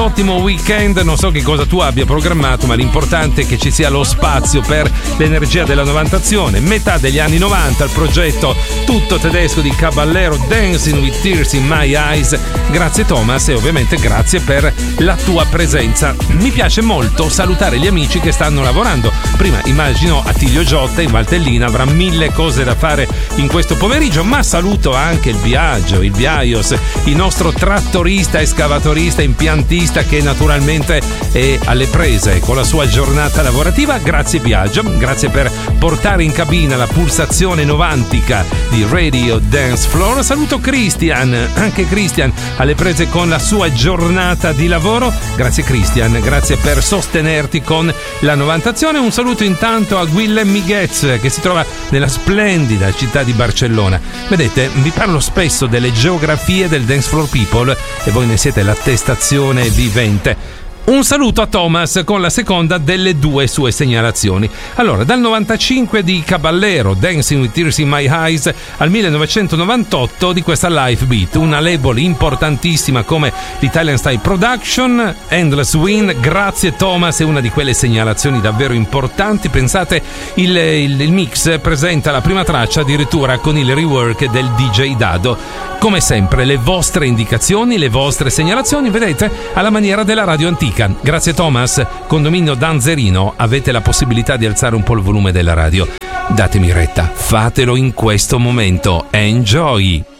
Ottimo weekend, non so che cosa tu abbia programmato, ma l'importante è che ci sia lo spazio per l'energia della novantazione. Metà degli anni 90, il progetto tutto tedesco di Caballero, Dancing with Tears in My Eyes. Grazie Thomas e ovviamente grazie per la tua presenza. Mi piace molto salutare gli amici che stanno lavorando. Prima immagino Attilio Giotta in Valtellina avrà mille cose da fare in questo pomeriggio, ma saluto anche il Biagio, il Biaios, il nostro trattorista, escavatorista, impiantista che naturalmente è alle prese con la sua giornata lavorativa. Grazie Biagio, grazie per portare in cabina la pulsazione novantica di Radio Dance Floor. Saluto Christian, anche Christian alle prese con la sua giornata di lavoro. Grazie Christian, grazie per sostenerti con la novantazione. Un saluto intanto a Guillem Miguez che si trova nella splendida città di Barcellona. Vedete, vi parlo spesso delle geografie del Dance Floor People e voi ne siete l'attestazione vivente. Un saluto a Thomas con la seconda delle due sue segnalazioni. Allora, dal 95 di Caballero, Dancing with Tears in My Eyes, al 1998 di questa Life Beat, una label importantissima come l'Italian Style Production, Endless Win. Grazie Thomas, è una di quelle segnalazioni davvero importanti. Pensate, il mix presenta la prima traccia addirittura con il rework del DJ Dado. Come sempre, le vostre indicazioni, le vostre segnalazioni, vedete, alla maniera della radio antica. Grazie Thomas, condominio Danzerino, avete la possibilità di alzare un po' il volume della radio. Datemi retta, fatelo in questo momento. Enjoy!